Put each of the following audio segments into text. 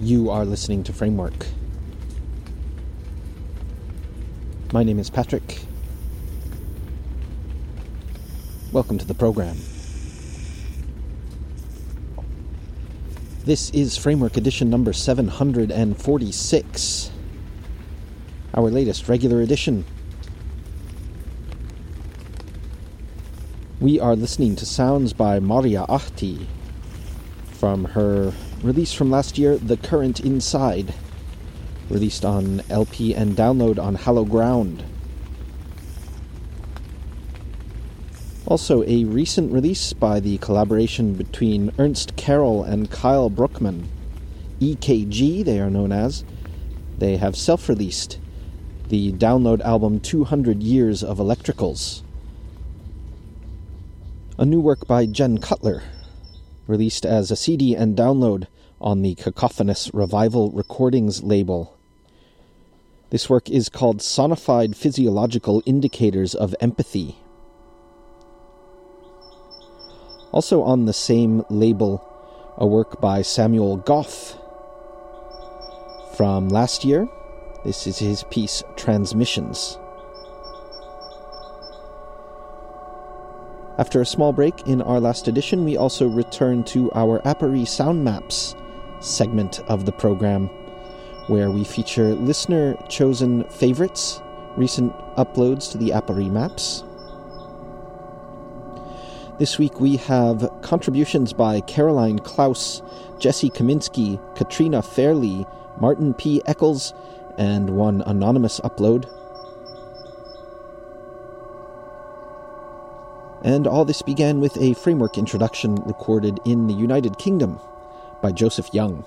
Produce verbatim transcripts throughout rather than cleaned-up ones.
You are listening to Framework. My name is Patrick. Welcome to the program. This is Framework edition number seven hundred forty-six, our latest regular edition. We are listening to sounds by Maria Ahti from her release from last year, The Current Inside, released on L P and download on Hallow Ground. Also, a recent release by the collaboration between Ernst Carroll and Kyle Bruckman, E K G they are known as. They have self-released the download album two hundred Years of Electricals. A new work by Jen Cutler, released as a C D and download on the Cacophonous Revival Recordings label. This work is called Sonified Physiological Indicators of Empathy. Also on the same label, a work by Samuel Goff from last year. This is his piece, Transmissions. After a small break in our last edition, we also return to our Apparie Sound Maps segment of the program, where we feature listener-chosen favorites, recent uploads to the Apparie Maps. This week we have contributions by Caroline Klaus, Jesse Kaminsky, Katrina Fairley, Martin P. Eccles, and one anonymous upload. And all this began with a framework introduction recorded in the United Kingdom by Joseph Young.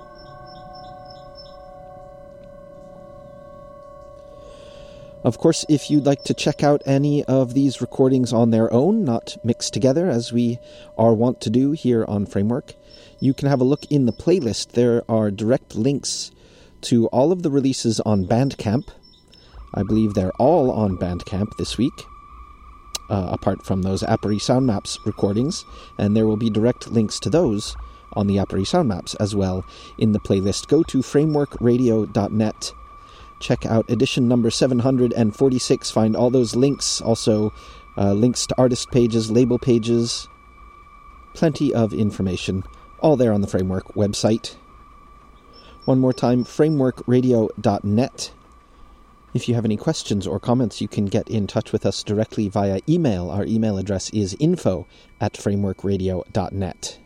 Of course, if you'd like to check out any of these recordings on their own, not mixed together as we are wont to do here on Framework, you can have a look in the playlist. There are direct links to all of the releases on Bandcamp. I believe they're all on Bandcamp this week. Uh, apart from those Apparie Sound Maps recordings, and there will be direct links to those on the Apparie Sound Maps as well in the playlist. Go to framework radio dot net, check out edition number seven hundred forty-six, find all those links, also uh, links to artist pages, label pages, plenty of information, all there on the Framework website. One more time, framework radio dot net. If you have any questions or comments, you can get in touch with us directly via email. Our email address is info at framework radio dot net.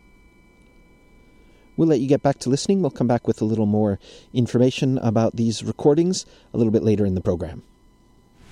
We'll let you get back to listening. We'll come back with a little more information about these recordings a little bit later in the program.